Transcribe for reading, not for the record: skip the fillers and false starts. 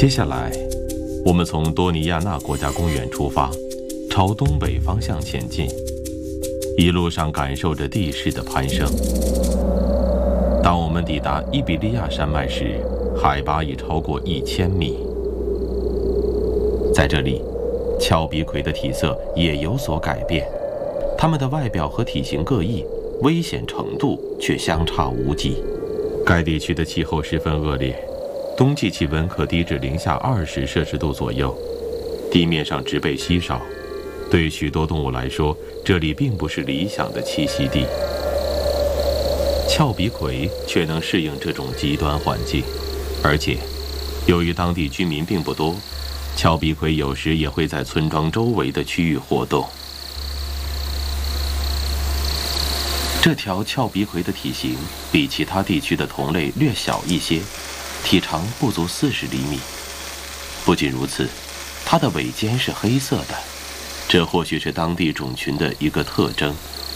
接下来，我们从多尼亚纳国家公园出发，朝东北方向前进，一路上感受着地势的攀升。当我们抵达伊比利亚山脉时，海拔已超过1000米。在这里，峭壁葵的体色也有所改变，它们的外表和体型各异，危险程度却相差无几。该地区的气候十分恶劣，冬季气温可低至-20摄氏度左右，地面上植被稀少，对许多动物来说，这里并不是理想的栖息地。峭壁葵却能适应这种极端环境，而且，由于当地居民并不多，峭壁葵有时也会在村庄周围的区域活动。这条峭壁葵的体型比其他地区的同类略小一些，体长不足40厘米。不仅如此，它的尾尖是黑色的，这或许是当地种群的一个特征。